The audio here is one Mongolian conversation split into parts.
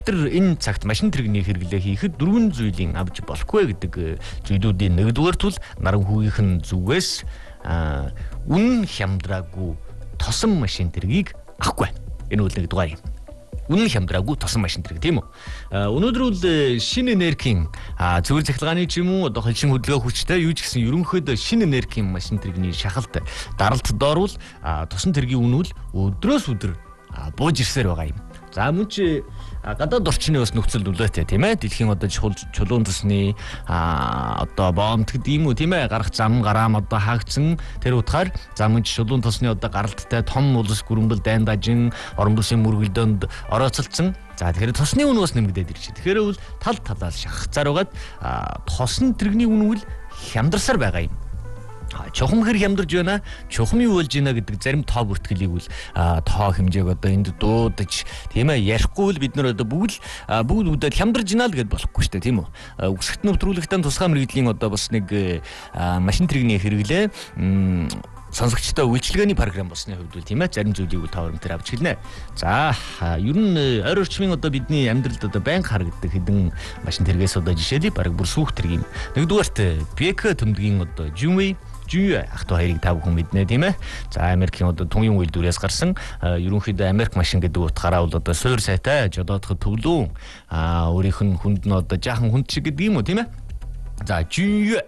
энэ цагт машин тэрэгний хэрэглээ хийхэд дөрвөн зүйлийн авч болохгүй гэдэг зүйлүүдийн нэгдүгээр тул наранхүүгийнх нь зүгээс үнэн хямдраагүй тосон машин тэргийг авахгүй. Энэ үл нэгдүгээр юм. Үнэн хямдраагүй тосон машин тэрэг тийм үү? Өнөөдөр бол шинэ энергийн зөвөр захиргааны ч юм уу одоо холшин хөдөлгөөн хүчтэй юу ч гэсэн ерөнхийдөө шинэ энергийн машин тэрэгний шахалт даралт доорвол тосон тэргийн үнэ бол өдрөөс өдөр бууж ирсээр байгаа юм. За мөн чи гадаад орчны бас нөхцөл нөлөөтэй тийм ээ. Дэлхийн одоо чулуун цусны одоо бомб гэдэг юм уу тийм ээ. Гарах зам гараам одоо хаагдсан. Тэр утгаар мөн чи чулуун цусны одоо гаралттай том улс гүрэмбэл дайн дажин орон бүсийн мөргөлдөөнд орооцолцсон. За тэгэхээр тосны үн бас нэмэгдээд ирж байна. Тэгэхээр бол тал талаас шахацаар байгаад тосон тэрэгний үн үл хямдарсаар байгаа юм. Чухам хэр хямдарж байна, чухам юу болж байна гэдэг зарим тоо бүртгэлийг үл тоо хэмжээг одоо энд дуудаж тийм ээ ярихгүй л бид нар одоо бүгд үдэл хямдарж байна л гэдээ болохгүй шүү дээ тийм үү. Үсэгт нэвтрүүлэгтэн тусгай мэрэгжлийн одоо бас нэг машин тэрэгний хэрэглээ сонсогчтой үйлчилгээний програм болсны хувьд бол тийм ээ зарим зүйлийг бол тооромтер авч хэлнэ. За ер нь ойр орчмын одоо бидний амьдралд одоо байнга харагддаг хэдэн машин тэргээс одоо жишээлбэл баг бүр сүүх тэрэг юм. Нэгдүгээрт Бека төмдгийн одоо Junwei ах トゥ хоёрыг та бүхэн мэднэ тийм ээ. За Америкийн одоо тунгийн үйлдвэрээс гарсан ерөнхийдөө Америк машин гэдэг утгаараа бол одоо суур сайтай жодоодох төвлөн өөрийнх нь хүнд нь одоо жаахан хүнд шиг гэдэг юм уу тийм ээ. За Junwei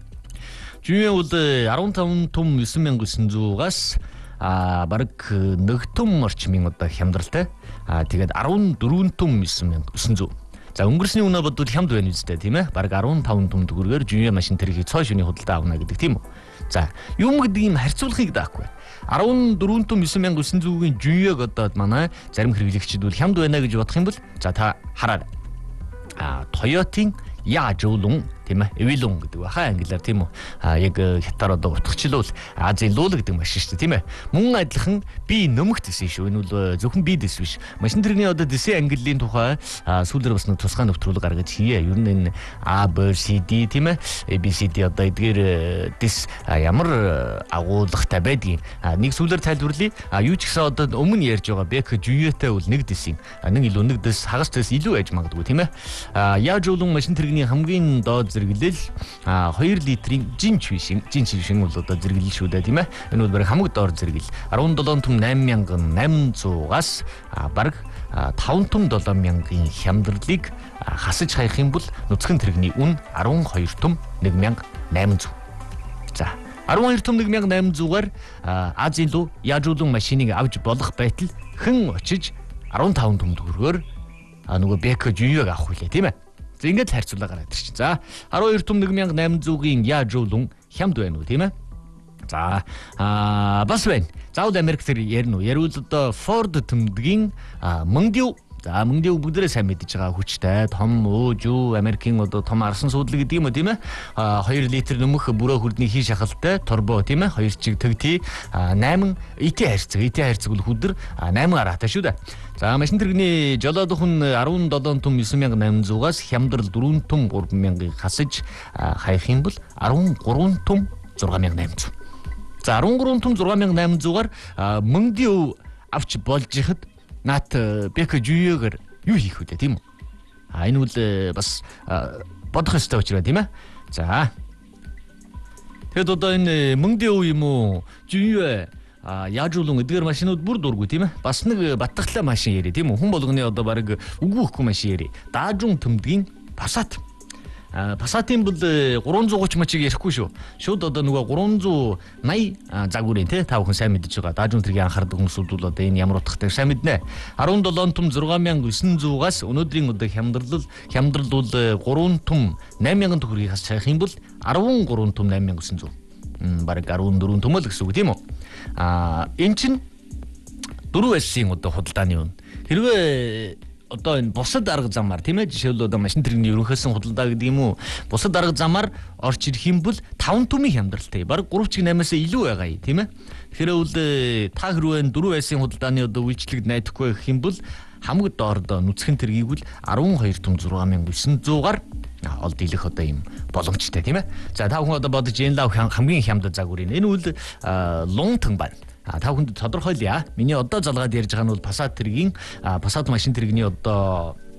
бол 15 том 9900-аас бараг 1 том орчмын одоо хямдралтай. Тэгээд 14 том 9900. За өнгөрсний үнэ бодвол хямд байна үстэй тийм ээ. Бараг 15 том төгрөгөөр Junwei машин тэргийг цоо шөнийн худалдаа авна гэдэг тийм үү. За юм гэдэг юм харьцуулахыг даахгүй. 14 том 9900-ийн Junwei-г одоо манай зарим хэрэглэгчид бол хямд байна гэж бодох юм бол за та хараад Toyota-ийн Yaojulung тийм ээ Evilung гэдэг баха англиар тийм үү яг хятаар одоо утгачлал Азийн луул гэдэг машин шүү дээ тийм ээ мөн адилхан би нөмөх дэсэн шүү энэ бол зөвхөн би дэс биш машин тэрэгний одоо дэсэн ангиллын тухай сүүлээр бас нэг тусгай нэвтрүүлэг гаргаж хийе ер нь энэ ABCD тийм ээ ABCD одоо эдгээр дэс ямар агуулгатай байдгийг нэг сүүлээр тайлбарлая юу ч гэсэн одоо өмнө ярьж байгаа Бека Junwei-тэй бол нэг дэс юм нэг илүү нэг дэс хагас дэс илүү байж магадгүй тийм ээ Yaojulung машин тэрэгний хамгийн доод зэрэглэл 2 литрийн жинч биш бол одоо зэрэглэл шүү дээ тийм ээ энэ бол бараг хамаг доор зэрэглэл 17 том 8800-аас бараг 5 том 7000-ийн хямдралыг хасаж хаях юм бол нүцгэн тэрэгний үн 12 том 1800. За 12 том 1800-аар Азийн луу Yaojulung машиныг авч болох байтал хэн очиж 15 том төгрөгөөр нөгөө Beka Junwei-г авах хүлээ тийм ээ. За ингээд харьцуулаа гараад ирчих. За 12 том 1800-ийн Yaojulung хямд байна уу тийм ээ. За бас байна. Заавал Америк зэрэг ярина уу? Ярил одоо Ford төмдгийн Mengdiu. За Mengdiu бүгдээрээ сайн мэдж байгаа хүчтэй том өөжүү Америкийн одоо том арсан суудлаг гэдэг юм уу тийм ээ. 2 литр нөмөх бүрөө хүрдний хий шахалтай турбо тийм ээ. 2 чиг төгтий 8 ET харьцаг бол хүдэр 8 араатай шүү дээ. За машин тэрэгний жолоодох нь 17 том 9800-аас хямдрал 4 том 3000-ыг хасаж хаях юм бол 13 том 6800. За 13 том 6800-аар Mengdiu авч болж ихад наад Beka Junwei-гээр юу хийх вэ тийм үү? Энэ үл бас бодох ёстой учраас тийм ээ. За. Тэгэд одоо энэ Mengdiu юм уу? Junwei Yaojulung эдгээр машинууд бүр дургүй тийм ээ. Бас нэг баттахлаа машин ярэ тийм үү? Хүн болгоны одоо баг үгүй хөхгүй машин ярэ. Daajun төмдгийн Passat. Passat-ийн бол 330 мачиг ярихгүй шүү. Шууд одоо нөгөө 380 загварын тий та бүхэн сайн мэдж байгаа. Daajun тэргийн анхаардаг хүмүүсүүд бол одоо энэ ямар утгатай сайн мэднэ. 17 том 6900-аас өнөөдрийн одоо хямдрал бол 3 том 8000 төгрөгийг хасч хаях юм бол 13 том 8900. Бараг 14 том л гэсэн үг тийм үү? Энэ чинь 4S-ийн одоо худалдааны үн. Хэрвээ одоо энэ бусад арга замаар тийм ээ жишээлбэл одоо машин тэрэгний ерөнхийдсөн худалдаа гэдэг юм уу бусад арга замаар орж ирэх юм бол 5 томын хямдралтай баг 3.8-аас илүү байгаа тийм ээ тэгэхээр бол та хэрвээ 4S-ийн худалдааны одоо үйлчлэгд найдахгүй гэх юм бол хамаг доор одоо нүцгэн тэргийг бол 12 том 6900-аар олд илэх одоо юм боломжтой тийм ээ за та бүхэн одоо бодож энэ лав хамгийн хямд загварын энэ үл лунтан байна. Та бүхэнд тодорхойлъя. Миний одоо залгаад ярьж байгаа нь бол Passat тэргийн Passat машин тэрэгний одоо